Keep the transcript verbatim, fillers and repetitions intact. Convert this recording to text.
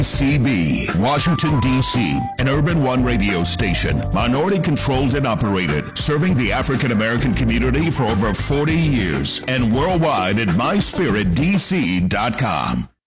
C B, Washington, D C, an Urban One radio station, minority-controlled and operated, serving the African-American community for over forty years, and worldwide at my spirit d c dot com.